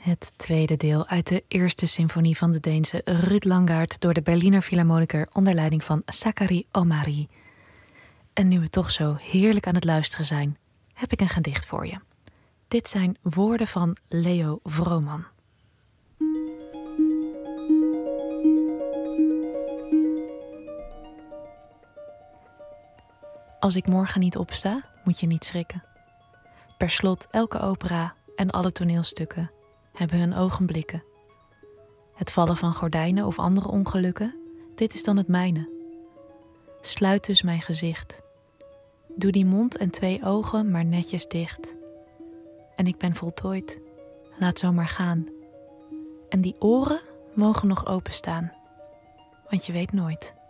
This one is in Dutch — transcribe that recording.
Het tweede deel uit de eerste symfonie van de Deense Ruud Langgaard door de Berliner Philharmoniker onder leiding van Sakari Omari. En nu we toch zo heerlijk aan het luisteren zijn, heb ik een gedicht voor je. Dit zijn woorden van Leo Vrooman. Als ik morgen niet opsta, moet je niet schrikken. Per slot elke opera en alle toneelstukken hebben hun ogenblikken. Het vallen van gordijnen of andere ongelukken, dit is dan het mijne. Sluit dus mijn gezicht. Doe die mond en 2 ogen maar netjes dicht. En ik ben voltooid. Laat zo maar gaan. En die oren mogen nog openstaan. Want je weet nooit